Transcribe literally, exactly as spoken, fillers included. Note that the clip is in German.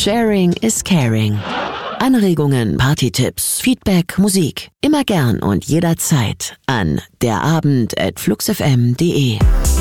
Sharing is Caring. Anregungen, Partytipps, Feedback, Musik. Immer gern und jederzeit an derabend at fluxfm punkt de.